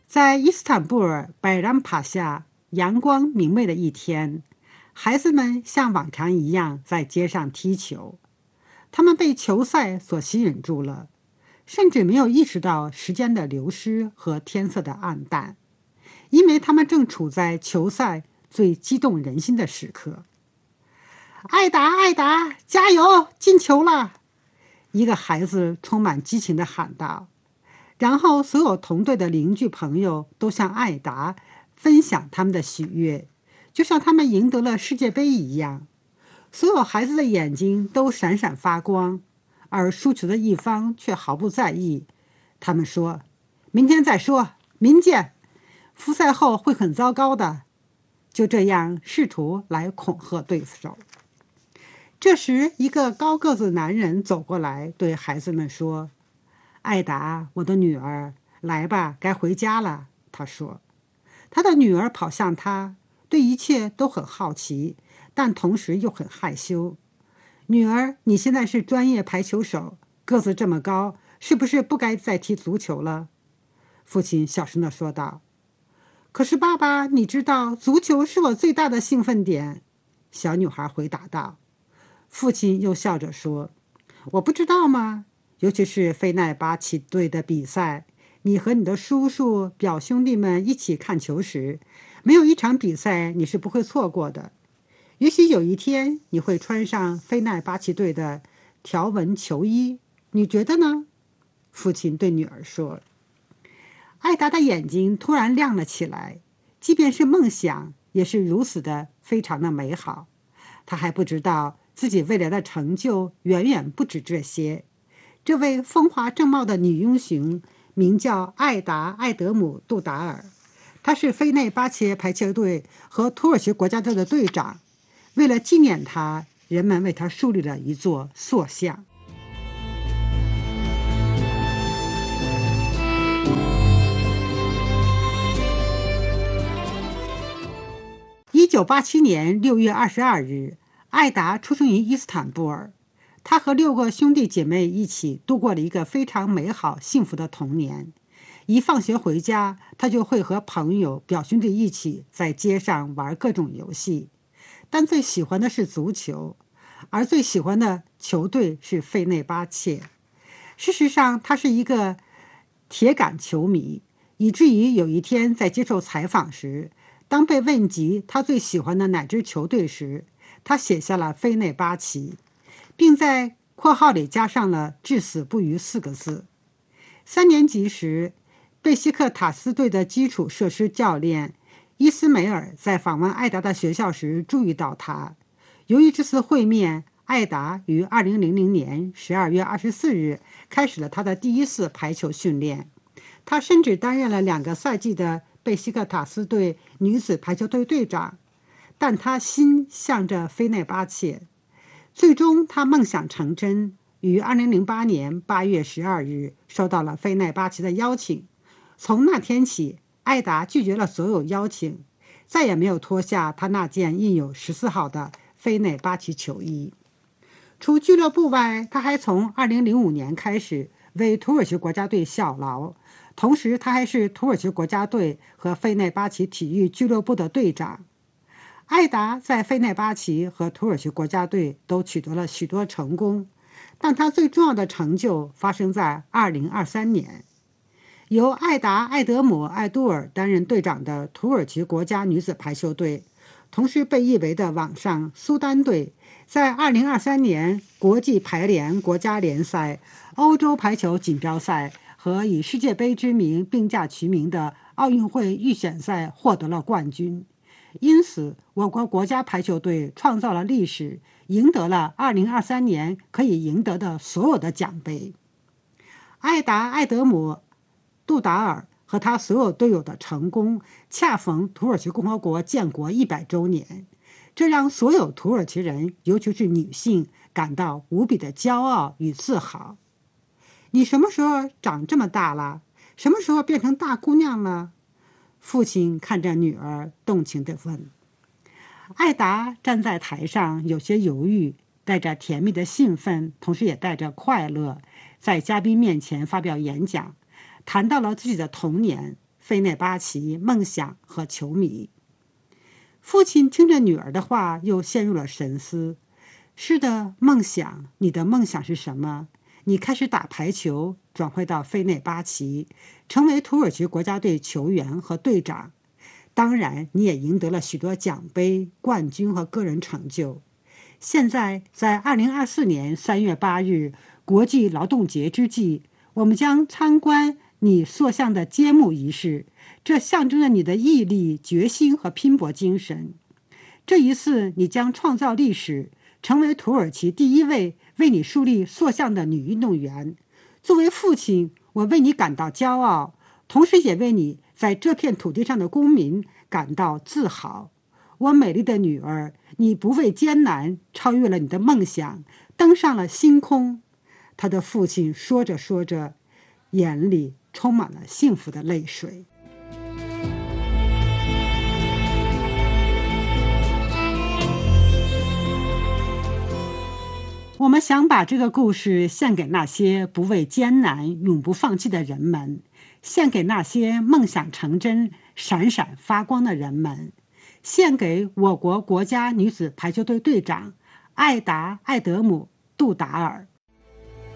在伊斯坦布尔百然帕夏阳光明媚的一天，孩子们像往常一样在街上踢球。他们被球赛所吸引住了，甚至没有意识到时间的流失和天色的暗淡，因为他们正处在球赛最激动人心的时刻。艾达，艾达，加油，进球了！一个孩子充满激情地喊道。然后，所有同队的邻居朋友都向艾达分享他们的喜悦，就像他们赢得了世界杯一样。所有孩子的眼睛都闪闪发光，而输球的一方却毫不在意。他们说：“明天再说，明见。复赛后会很糟糕的。”就这样试图来恐吓对手。这时，一个高个子男人走过来，对孩子们说：“艾达，我的女儿，来吧，该回家了。”他说。他的女儿跑向他，对一切都很好奇，但同时又很害羞。女儿，你现在是专业排球手，个子这么高，是不是不该再踢足球了？父亲小声地说道。可是爸爸，你知道，足球是我最大的兴奋点。小女孩回答道。父亲又笑着说：“我不知道吗？尤其是菲奈巴齐队的比赛，你和你的叔叔、表兄弟们一起看球时，没有一场比赛你是不会错过的。也许有一天你会穿上菲奈巴齐队的条纹球衣，你觉得呢？”父亲对女儿说。艾达的眼睛突然亮了起来，即便是梦想，也是如此的非常的美好。她还不知道自己未来的成就远远不止这些。这位风华正茂的女英雄名叫艾达·艾德姆·杜达尔，她是菲内巴切排球队和土耳其国家队的队长。为了纪念她，人们为她树立了一座塑像。1987年6月22日，艾达出生于伊斯坦布尔。他和6个兄弟姐妹一起度过了一个非常美好幸福的童年。一放学回家，他就会和朋友、表兄弟一起在街上玩各种游戏，但最喜欢的是足球，而最喜欢的球队是费内巴切。事实上，他是一个铁杆球迷，以至于有一天在接受采访时，当被问及他最喜欢的哪支球队时，他写下了菲内巴齐，并在括号里加上了“至死不渝”4个字。3年级时，贝西克塔斯队的基础设施教练伊斯梅尔在访问艾达的学校时注意到他。由于这次会面，艾达于2000年12月24日开始了他的第一次排球训练。他甚至担任了2个赛季的贝西克塔斯队女子排球队队长，但他心向着菲内巴切。最终，他梦想成真，于2008年8月12日收到了菲内巴齐的邀请。从那天起，艾达拒绝了所有邀请，再也没有脱下他那件印有14号的菲内巴齐球衣。除俱乐部外，他还从2005年开始为土耳其国家队效劳，同时他还是土耳其国家队和费内巴齐体育俱乐部的队长。艾达在费内巴齐和土耳其国家队都取得了许多成功，但他最重要的成就发生在2023年。由艾达·艾德姆·艾杜尔担任队长的土耳其国家女子排球队，同时被译为的网上苏丹队，在2023年国际排联国家联赛、欧洲排球锦标赛和以世界杯之名并驾齐名的奥运会预选赛获得了冠军。因此，我国国家排球队创造了历史，赢得了2023年可以赢得的所有的奖杯。艾达·艾德姆·杜达尔和他所有队友的成功，恰逢土耳其共和国建国100周年，这让所有土耳其人，尤其是女性，感到无比的骄傲与自豪。你什么时候长这么大了？什么时候变成大姑娘了？父亲看着女儿，动情地问。艾达站在台上，有些犹豫，带着甜蜜的兴奋，同时也带着快乐，在嘉宾面前发表演讲，谈到了自己的童年， 费内巴齐、梦想和球迷。父亲听着女儿的话，又陷入了沉思。是的，梦想，你的梦想是什么？你开始打排球，转会到费内巴齐，成为土耳其国家队球员和队长。当然，你也赢得了许多奖杯、冠军和个人成就。现在，在2024年3月8日国际劳动节之际，我们将参观你塑像的揭幕仪式，这象征着你的毅力、决心和拼搏精神。这一次，你将创造历史，成为土耳其第一位为你树立塑像的女运动员。作为父亲，我为你感到骄傲，同时也为你在这片土地上的公民感到自豪。我美丽的女儿，你不畏艰难，超越了你的梦想，登上了星空。他的父亲说着说着，眼里充满了幸福的泪水。我们想把这个故事献给那些不畏艰难、永不放弃的人们，献给那些梦想成真、闪闪发光的人们，献给我国国家女子排球队队长艾达·艾德姆·杜达尔。